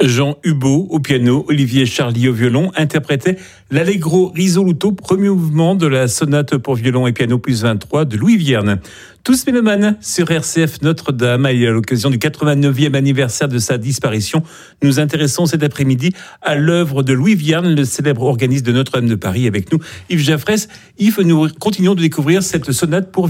Jean Hubaut au piano, Olivier Charlier au violon interprétaient l'Allegro risoluto, premier mouvement de la sonate pour violon et piano plus 23 de Louis Vierne. Tous mélomanes sur RCF Notre-Dame, et à l'occasion du 89e anniversaire de sa disparition, nous nous intéressons cet après-midi à l'œuvre de Louis Vierne, le célèbre organiste de Notre-Dame de Paris. Avec nous, Yves Jaffrès. Yves, nous continuons de découvrir cette sonate pour